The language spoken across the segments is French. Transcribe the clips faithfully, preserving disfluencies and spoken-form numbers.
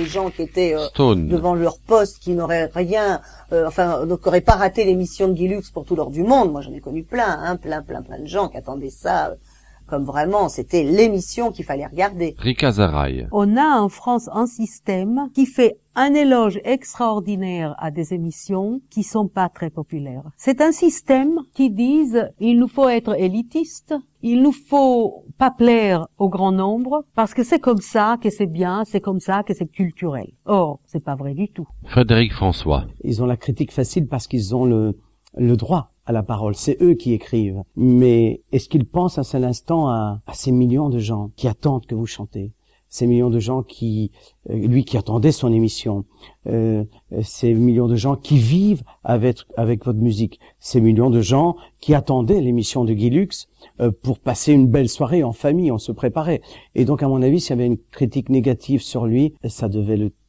gens qui étaient euh, devant leur poste, qui n'auraient rien, euh, enfin, donc n'auraient pas raté l'émission de Guy Lux pour tout l'or du monde. Moi, j'en ai connu plein, hein, plein, plein, plein de gens qui attendaient ça. Euh, comme vraiment, c'était l'émission qu'il fallait regarder. Rika Zaraï. On a en France un système qui fait un éloge extraordinaire à des émissions qui sont pas très populaires. C'est un système qui dit il nous faut être élitiste, il nous faut pas plaire au grand nombre, parce que c'est comme ça que c'est bien, c'est comme ça que c'est culturel. Or, c'est pas vrai du tout. Frédéric François. Ils ont la critique facile parce qu'ils ont le, le droit à la parole. C'est eux qui écrivent. Mais est-ce qu'ils pensent un seul instant à, à ces millions de gens qui attendent que vous chantez? Ces millions de gens qui, euh, lui qui attendait son émission, euh, ces millions de gens qui vivent avec, avec votre musique, ces millions de gens qui attendaient l'émission de Guy Lux euh, pour passer une belle soirée en famille, on se préparait. Et donc, à mon avis, s'il y avait une critique négative sur lui, ça devait le,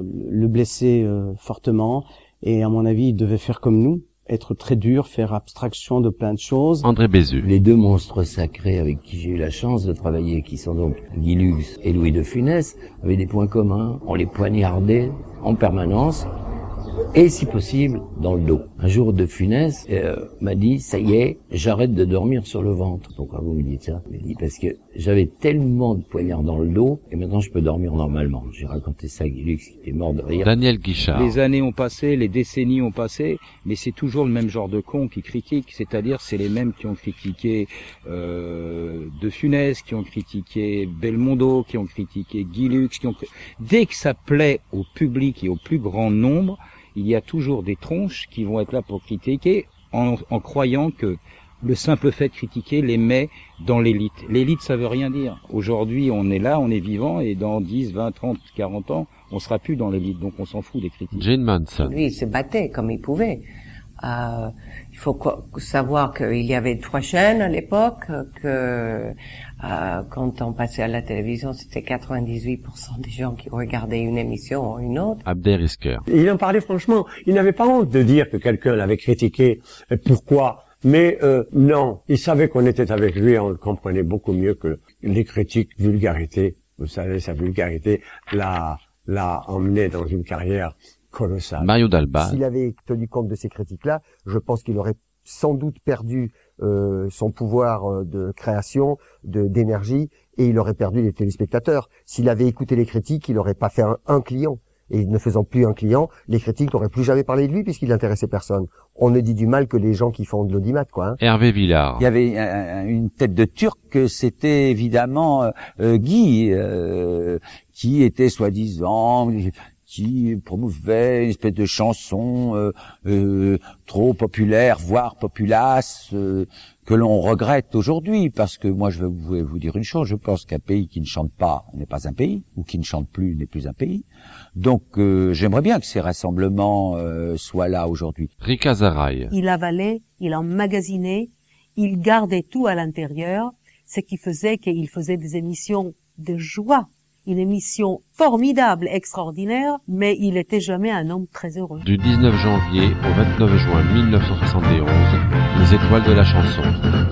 le blesser euh, fortement. Et à mon avis, il devait faire comme nous, être très dur, faire abstraction de plein de choses. André Bézu. Les deux monstres sacrés avec qui j'ai eu la chance de travailler, qui sont donc Guy Lux et Louis de Funès, avaient des points communs. On les poignardait en permanence et, si possible, dans le dos. Un jour, de Funès euh, m'a dit, ça y est, j'arrête de dormir sur le ventre. Pourquoi vous me dites ça? Il m'a dit, parce que j'avais tellement de poignards dans le dos, et maintenant je peux dormir normalement. J'ai raconté ça à Guy Lux, qui était mort de rire. Daniel Guichard. Les années ont passé, les décennies ont passé, mais c'est toujours le même genre de cons qui critiquent, c'est-à-dire c'est les mêmes qui ont critiqué euh, de Funès, qui ont critiqué Belmondo, qui ont critiqué Guy Lux, qui ont... Dès que ça plaît au public et au plus grand nombre, il y a toujours des tronches qui vont être là pour critiquer en, en croyant que le simple fait de critiquer les met dans l'élite. L'élite, ça veut rien dire. Aujourd'hui, on est là, on est vivant, et dans dix, vingt, trente, quarante ans, on sera plus dans l'élite, donc on s'en fout des critiques. Jane Manson. Lui, il se battait comme il pouvait. Euh, il faut quoi, savoir qu'il y avait trois chaînes à l'époque, que euh, quand on passait à la télévision, c'était quatre-vingt-dix-huit pour cent des gens qui regardaient une émission ou une autre. Abderrezker. Il en parlait franchement. Il n'avait pas honte de dire que quelqu'un l'avait critiqué. Pourquoi? Mais euh, non, il savait qu'on était avec lui, on le comprenait beaucoup mieux que les critiques vulgarité. Vous savez, sa vulgarité l'a, l'a emmené dans une carrière colossale. Mario Dalba. S'il avait tenu compte de ces critiques-là, je pense qu'il aurait sans doute perdu euh, son pouvoir de création, de d'énergie, et il aurait perdu les téléspectateurs. S'il avait écouté les critiques, il n'aurait pas fait un, un client. Et ne faisant plus un client, les critiques n'auraient plus jamais parlé de lui puisqu'il n'intéressait personne. On ne dit du mal que les gens qui font de l'audimat, quoi. Hein. Hervé Villard. Il y avait un, une tête de Turc, c'était évidemment euh, Guy, euh, qui était soi-disant, qui promouvait une espèce de chanson euh, euh, trop populaire, voire populace, euh, que l'on regrette aujourd'hui, parce que moi je vais vous dire une chose, je pense qu'un pays qui ne chante pas n'est pas un pays, ou qui ne chante plus n'est plus un pays. Donc euh, j'aimerais bien que ces rassemblements euh, soient là aujourd'hui. Rika Zaraï. Il avalait, il emmagasinait, il gardait tout à l'intérieur, ce qui faisait qu'il faisait des émissions de joie, une émission formidable, extraordinaire, mais il était jamais un homme très heureux. Du dix-neuf janvier au vingt-neuf juin mille neuf cent soixante et onze, les étoiles de la chanson.